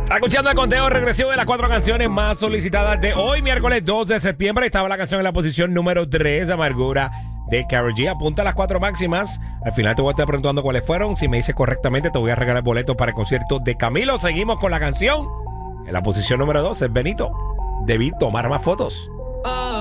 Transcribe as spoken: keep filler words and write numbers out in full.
Está escuchando el conteo regresivo de las cuatro canciones más solicitadas de hoy, miércoles dos de septiembre. Estaba la canción en la posición número tres, Amargura, de Karol G. Apunta a las cuatro máximas. Al final te voy a estar preguntando cuáles fueron. Si me dices correctamente, te voy a regalar boletos para el concierto de Camilo. Seguimos con la canción. En la posición número dos es Benito. Debí tomar más fotos.